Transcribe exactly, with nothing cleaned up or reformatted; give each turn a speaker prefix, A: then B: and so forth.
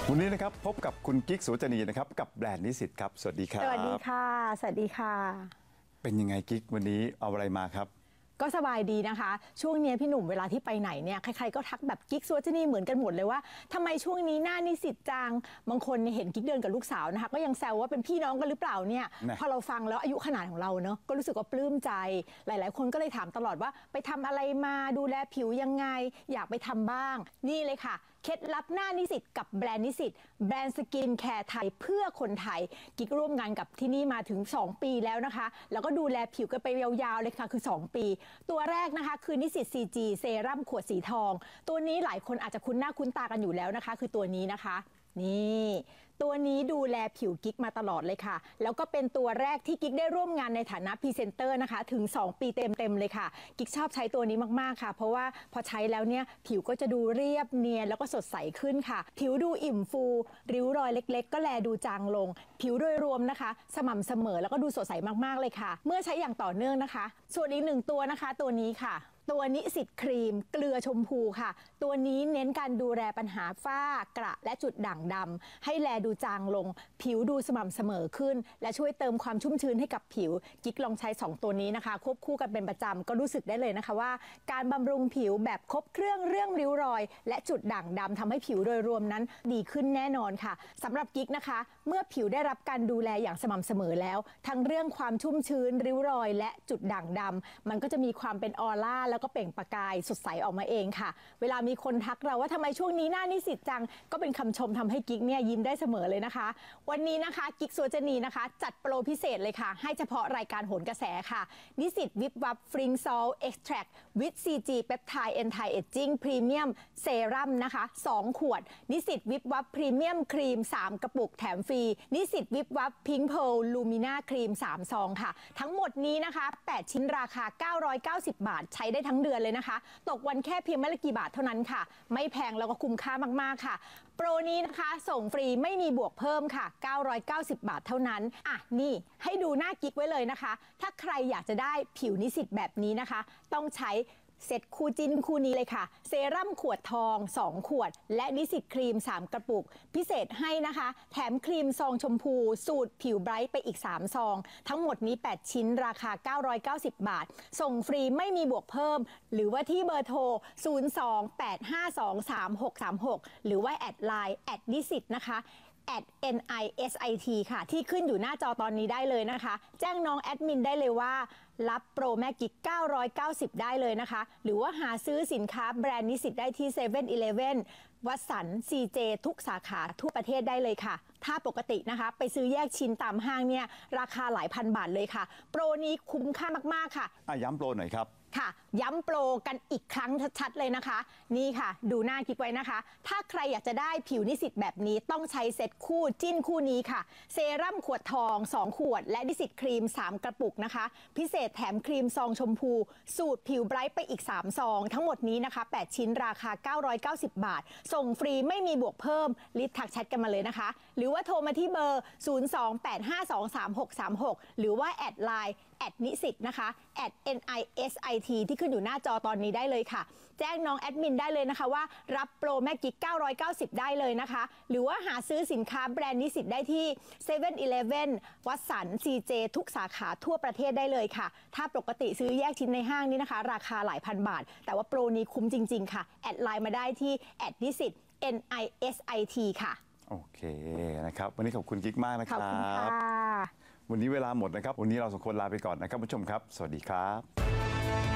A: วันนี้นะครับพบกับคุณกิ๊กโสจนีนะครับกับแบรนด์นิสิตครับสวัสดีครับ
B: สวัสดีค่ะสวัสดีค่ะ
A: เป็นยังไงกิ๊กวันนี้เอาอะไรมาครับ
B: ก็สบายดีนะคะช่วงนี้พี่หนุ่มเวลาที่ไปไหนเนี่ยใครๆก็ทักแบบกิ๊กโสจนีเหมือนกันหมดเลยว่าทำไมช่วงนี้หน้านิสิตจังบางคนเห็นกิ๊กเดินกับลูกสาวนะคะก็ยังแซวว่าเป็นพี่น้องกันหรือเปล่าเนี่ยพอเราฟังแล้วอายุขนาดของเราเนอะก็รู้สึกว่าปลื้มใจหลายๆคนก็เลยถามตลอดว่าไปทำอะไรมาดูแลผิวยังไงอยากไปทำบ้างนี่เลยค่ะเคล็ดลับหน้านิสิตกับแบรนด์นิสิตแบรนด์สกินแคร์ไทยเพื่อคนไทยกิ๊กร่วมงานกับที่นี่มาถึงสองปีแล้วนะคะแล้วก็ดูแลผิวกันไปยาวๆเลยค่ะคือสองปีตัวแรกนะคะคือนิสิต ซี จี เซรั่มขวดสีทองตัวนี้หลายคนอาจจะคุ้นหน้าคุ้นตากันอยู่แล้วนะคะคือตัวนี้นะคะนี่ตัวนี้ดูแลผิวกิ๊กมาตลอดเลยค่ะแล้วก็เป็นตัวแรกที่กิ๊กได้ร่วมงานในฐานะพรีเซนเตอร์นะคะถึงสองปีเต็มๆเลยค่ะกิ๊กชอบใช้ตัวนี้มากๆค่ะเพราะว่าพอใช้แล้วเนี่ยผิวก็จะดูเรียบเนียนแล้วก็สดใสขึ้นค่ะผิวดูอิ่มฟูริ้วรอยเล็กๆก็แลดูจางลงผิวโดยรวมนะคะสม่ำเสมอแล้วก็ดูสดใสมากๆเลยค่ะเมื่อใช้อย่างต่อเนื่องนะคะส่วนอีกหนึ่งตัวนะคะตัวนี้ค่ะตัวนิสิตครีมเกลือชมพูค่ะตัวนี้เน้นการดูแลปัญหาฝ้ากระและจุดด่างดำให้แลดูจางลงผิวดูสม่ำเสมอขึ้นและช่วยเติมความชุ่มชื้นให้กับผิวกิ๊กลองใช้สองตัวนี้นะคะควบคู่กันเป็นประจำก็รู้สึกได้เลยนะคะว่าการบำรุงผิวแบบครบเครื่องเรื่องริ้วรอยและจุดด่างดำทำให้ผิวโดยรวมนั้นดีขึ้นแน่นอนค่ะสำหรับกิ๊กนะคะเมื่อผิวได้รับการดูแลอย่างสม่ำเสมอแล้วทั้งเรื่องความชุ่มชื้นริ้วรอยและจุดด่างดำมันก็จะมีความเป็นออร่าแล้วก็เปล่งประกายสดใสออกมาเองค่ะเวลามีคนทักเราว่าทำไมช่วงนี้หน้านิสิตจังก็เป็นคำชมทำให้กิ๊กเนี่ยยิ้มได้เสมอเลยนะคะวันนี้นะคะกิ๊กโสจนีนะคะจัดโปรพิเศษเลยค่ะให้เฉพาะรายการโหนกระแสค่ะนิสิตวิบวับฟริงซอลเอ็กซ์แทรควิตซีจีเปปไทด์แอนตี้เอจจิ้งพรีเมียมเซรั่มนะคะสองขวดนิสิตวิบวับพรีเมียมครีมสามกระปุกแถมฟรีนิสิตวิบวับพิงค์เพร์ลลูมิน่าครีมสามซองค่ะทั้งหมดนี้นะคะแปดชิ้นราคาเก้าร้อยเก้าสิบบาทใช้ได้ทั้งเดือนเลยนะคะตกวันแค่เพียงไม่กี่บาทเท่านั้นค่ะไม่แพงแล้วก็คุ้มค่ามากๆค่ะโปรนี้นะคะส่งฟรีไม่มีบวกเพิ่มค่ะเก้าร้อยเก้าสิบบาทเท่านั้นอ่ะนี่ให้ดูหน้ากิ๊กไว้เลยนะคะถ้าใครอยากจะได้ผิวนิสิตแบบนี้นะคะต้องใช้เซตคู่จิ้นคู่นี้เลยค่ะเซรั่มขวดทองสองขวดและนิสิตครีมสามกระปุกพิเศษให้นะคะแถมครีมซองชมพูสูตรผิวไบรท์ไปอีกสามซองทั้งหมดนี้แปดชิ้นราคาเก้าร้อยเก้าสิบบาทส่งฟรีไม่มีบวกเพิ่มหรือว่าที่เบอร์โทรศูนย์ สอง แปด ห้า สอง สาม หก สาม หกหรือว่าแอดไลน์แอดนิสิตนะคะแอด เอ็น ไอ เอส ไอ ที ค่ะที่ขึ้นอยู่หน้าจอตอนนี้ได้เลยนะคะแจ้งน้องแอดมินได้เลยว่ารับโปรแม่กิ๊กเก้าร้อยเก้าสิบได้เลยนะคะหรือว่าหาซื้อสินค้าแบรนด์นิสิตได้ที่เซเว่นอีเลฟเว่นวัดสัน ซี เจ ทุกสาขาทั่วประเทศได้เลยค่ะถ้าปกตินะคะไปซื้อแยกชิ้นตามห้างเนี่ยราคาหลายพันบาทเลยค่ะโปรนี้คุ้มค่ามากๆค่ะ
A: อ่ะย้ำโปรหน่อยครับ
B: ค่ะย้ำโปรกันอีกครั้งชัดๆเลยนะคะนี่ค่ะดูหน้ากิ๊กไว้นะคะถ้าใครอยากจะได้ผิวนิสิตแบบนี้ต้องใช้เซตคู่จิ้นคู่นี้ค่ะเซรั่มขวดทองสองขวดและนิสิตครีมสามกระปุกนะคะพิเศษแถมครีมซองชมพูสูตรผิวไบรท์ไปอีกสามซองทั้งหมดนี้นะคะแปดชิ้นราคาเก้าร้อยเก้าสิบบาทส่งฟรีไม่มีบวกเพิ่มรีบทักแชทกันมาเลยนะคะหรือว่าโทรมาที่เบอร์ศูนย์ สอง แปด ห้า สอง สาม หก สาม หกหรือว่าแอดไลน์แอดนิสิตนะคะแอด เอ็น ไอ เอส ไอ ที ที่ขึ้นอยู่หน้าจอตอนนี้ได้เลยค่ะแจ้งน้องแอดมินได้เลยนะคะว่ารับโปรแม่กิ๊กเก้าร้อยเก้าสิบได้เลยนะคะหรือว่าหาซื้อสินค้าแบรนด์นิสิตได้ที่เซเว่นอีเลฟเว่นวัดสัน ซี เจ ทุกสาขาทั่วประเทศได้เลยค่ะถ้าปกติซื้อแยกชิ้นในห้างนี่นะคะราคาหลายพันบาทแต่ว่าโปรนี้คุ้มจริงๆค่ะแอดไลน์มาได้ที่แอดนิสิต เอ็น ไอ เอส ไอ ที ค่ะ
A: โอเคนะครับวันนี้ขอบคุณกิ๊กมากนะครับ
B: ขอบคุณค่ะ
A: วันนี้เวลาหมดนะครับวันนี้เราสองคนลาไปก่อนนะครับผู้ชมครับสวัสดีครับ